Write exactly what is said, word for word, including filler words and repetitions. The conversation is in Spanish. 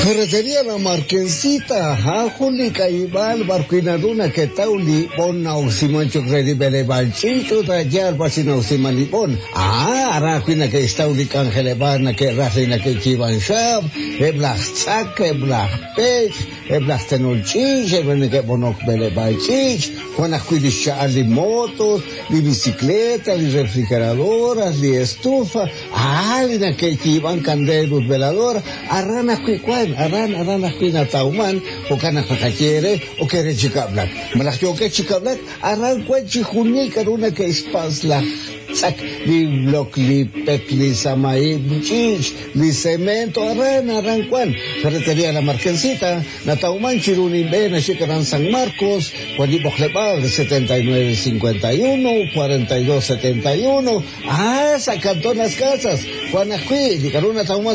Ferretería La Marquesita, Juli Caibal, Barquinaduna, que tauli, bon nausimancho credi bele balchicho, tallar basinausimalipon. Ah, Raquina que estauli cangelebana, que Rajina que chivan shab, eblas tzak, eblas pech, eblas tenolchich, eblas que bonok bele balchich, Juana cuidisha ali motos, li bicicletas, li refrigeradoras, li estufa, ah, lina que chivan candelos veladoras, arrana cuicuan, arana, arana cuina tauman, o cana jacachere, o que rechicablac. Malachio que chicablac, arran cuenchi junica, una que espasla. Sak, li bloc, li pec, li samay, chich, li cemento, arran, arran cuan. Ferretería La Marquesita, Natauman, Chirunimbe, Chicaran San Marcos, Juaniboclebal, setenta y nueve cincuenta y uno, cuarenta y dos setenta y uno. Ah, sacantón las casas. Juanacuí, Licaruna Tauman.